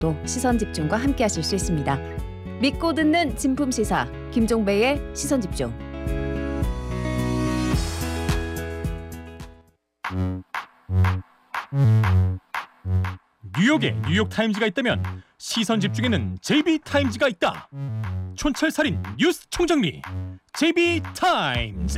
또 시선집중과 함께 하실 수 있습니다. 믿고 듣는 진품시사 김종배의 시선집중. 뉴욕에 뉴욕타임즈가 있다면 시선집중에는 JB타임즈가 있다. 촌철살인 뉴스 총정리 JB타임즈.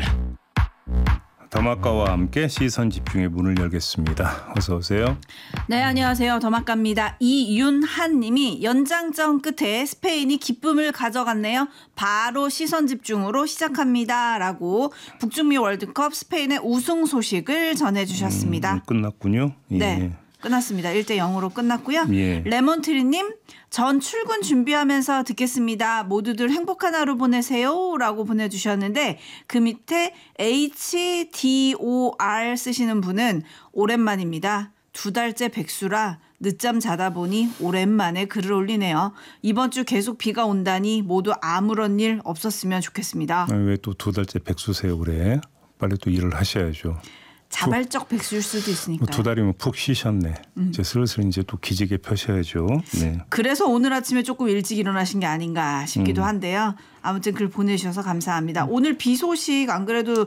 더마카와 함께 시선집중의 문을 열겠습니다. 어서 오세요. 네, 안녕하세요. 더마카입니다. 이윤한 님이 연장전 끝에 스페인이 기쁨을 가져갔네요. 바로 시선집중으로 시작합니다. 라고 북중미 월드컵 스페인의 우승 소식을 전해주셨습니다. 끝났군요. 예. 네. 끝났습니다. 1-0으로 끝났고요. 예. 레몬트리님, 전 출근 준비하면서 듣겠습니다. 모두들 행복한 하루 보내세요. 라고 보내주셨는데 그 밑에 HDOR 쓰시는 분은 오랜만입니다. 2달째 백수라 늦잠 자다 보니 오랜만에 글을 올리네요. 이번 주 계속 비가 온다니 모두 아무런 일 없었으면 좋겠습니다. 왜 또 2달째 백수세요 그래? 빨리 또 일을 하셔야죠. 자발적 백수일 수도 있으니까요. 2달이면 푹 쉬셨네. 이제 슬슬 이제 또 기지개 펴셔야죠. 네. 그래서 오늘 아침에 조금 일찍 일어나신 게 아닌가 싶기도 한데요. 아무튼 글 보내주셔서 감사합니다. 오늘 비 소식 안 그래도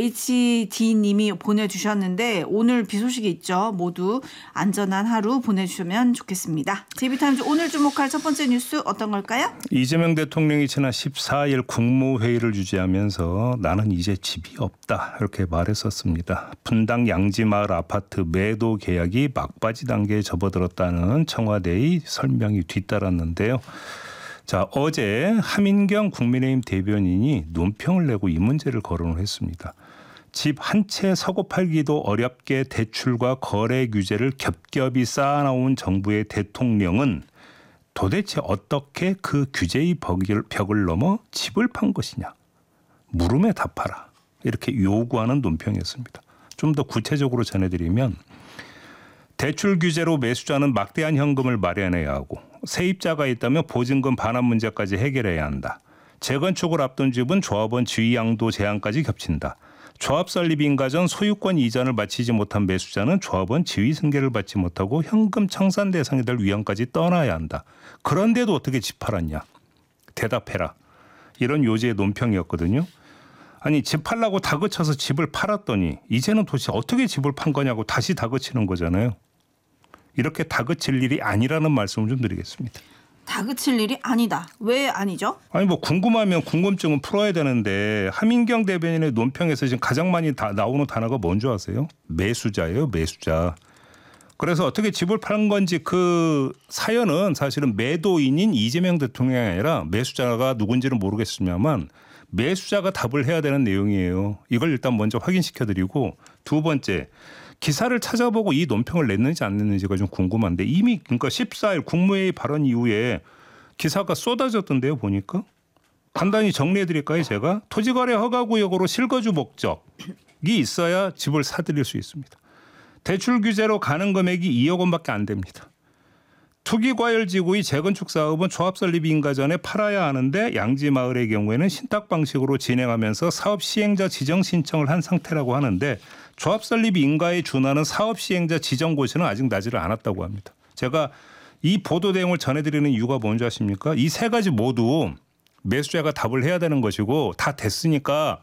HD님이 보내주셨는데 오늘 비 소식이 있죠. 모두 안전한 하루 보내주시면 좋겠습니다. JB타임즈 오늘 주목할 첫 번째 뉴스 어떤 걸까요? 이재명 대통령이 지난 14일 국무회의를 주재하면서 나는 이제 집이 없다 이렇게 말했었습니다. 분당 양지마을 아파트 매도 계약이 막바지 단계에 접어들었다는 청와대의 설명이 뒤따랐는데요. 자, 어제 하민경 국민의힘 대변인이 논평을 내고 이 문제를 거론을 했습니다. 집 한 채 사고 팔기도 어렵게 대출과 거래 규제를 겹겹이 쌓아놓은 정부의 대통령은 도대체 어떻게 그 규제의 벽을 넘어 집을 판 것이냐. 물음에 답하라. 이렇게 요구하는 논평이었습니다. 좀 더 구체적으로 전해드리면 대출 규제로 매수자는 막대한 현금을 마련해야 하고 세입자가 있다면 보증금 반환 문제까지 해결해야 한다. 재건축을 앞둔 집은 조합원 지위 양도 제한까지 겹친다. 조합 설립 인가 전 소유권 이전을 마치지 못한 매수자는 조합원 지위 승계를 받지 못하고 현금 청산 대상이 될 위험까지 떠나야 한다. 그런데도 어떻게 집 팔았냐? 대답해라. 이런 요지의 논평이었거든요. 아니 집 팔라고 다그쳐서 집을 팔았더니 이제는 도대체 어떻게 집을 판 거냐고 다시 다그치는 거잖아요. 이렇게 다그칠 일이 아니라는 말씀을 좀 드리겠습니다. 다그칠 일이 아니다. 왜 아니죠? 아니 뭐 궁금하면 궁금증은 풀어야 되는데 하민경 대변인의 논평에서 지금 가장 많이 나오는 단어가 뭔지 아세요? 매수자예요. 매수자. 그래서 어떻게 집을 판 건지 그 사연은 사실은 매도인인 이재명 대통령이 아니라 매수자가 누군지는 모르겠습니다만 매수자가 답을 해야 되는 내용이에요. 이걸 일단 먼저 확인시켜드리고 두 번째 기사를 찾아보고 이 논평을 냈는지 안 냈는지가 좀 궁금한데 이미 그러니까 14일 국무회의 발언 이후에 기사가 쏟아졌던데요. 보니까. 간단히 정리해드릴까요 제가. 토지거래 허가구역으로 실거주 목적이 있어야 집을 사들일 수 있습니다. 대출 규제로 가는 금액이 2억 원밖에 안 됩니다. 투기과열지구의 재건축 사업은 조합 설립 인가 전에 팔아야 하는데 양지마을의 경우에는 신탁 방식으로 진행하면서 사업 시행자 지정 신청을 한 상태라고 하는데 조합 설립 인가에 준하는 사업 시행자 지정 고시는 아직 나지를 않았다고 합니다. 제가 이 보도 내용을 전해드리는 이유가 뭔지 아십니까? 이 세 가지 모두 매수자가 답을 해야 되는 것이고 다 됐으니까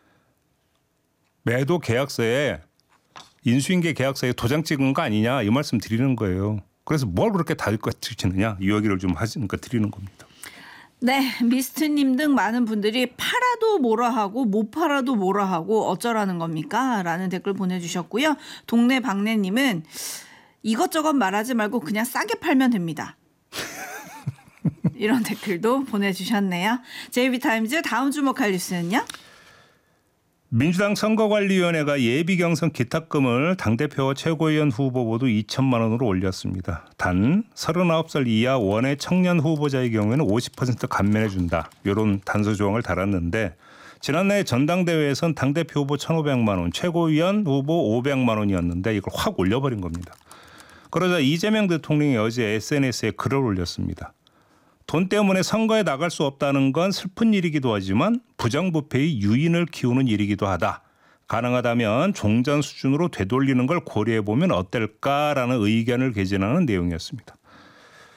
매도 계약서에 인수인계 계약서에 도장 찍은 거 아니냐 이 말씀 드리는 거예요. 그래서 뭘 그렇게 다그치느냐 이 이야기를 좀 하시니까 드리는 겁니다. 네, 미스트님 등 많은 분들이 팔아도 뭐라 하고 못 팔아도 뭐라 하고 어쩌라는 겁니까? 라는 댓글 보내주셨고요. 동네 박래님은 이것저것 말하지 말고 그냥 싸게 팔면 됩니다. 이런 댓글도 보내주셨네요. JB타임즈 다음 주목할 뉴스는요? 민주당 선거관리위원회가 예비경선 기탁금을 당대표와 최고위원 후보 모두 2천만 원으로 올렸습니다. 단 39살 이하 원외 청년 후보자의 경우에는 50% 감면해 준다. 이런 단서 조항을 달았는데 지난해 전당대회에선 당대표 후보 1,500만 원, 최고위원 후보 500만 원이었는데 이걸 확 올려버린 겁니다. 그러자 이재명 대통령이 어제 SNS에 글을 올렸습니다. 돈 때문에 선거에 나갈 수 없다는 건 슬픈 일이기도 하지만 부정부패의 유인을 키우는 일이기도 하다. 가능하다면 종전 수준으로 되돌리는 걸 고려해보면 어떨까라는 의견을 개진하는 내용이었습니다.